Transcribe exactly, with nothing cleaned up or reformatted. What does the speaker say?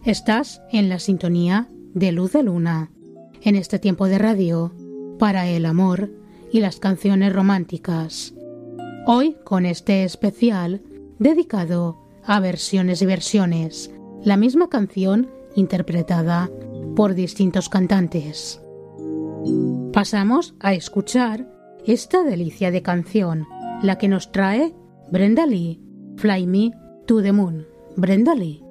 Estás en la sintonía de Luz de Luna, en este tiempo de radio, para el amor y las canciones románticas. Hoy con este especial dedicado a versiones y versiones, la misma canción interpretada por distintos cantantes. Pasamos a escuchar esta delicia de canción, la que nos trae Brenda Lee, Fly Me to the Moon. Brenda Lee.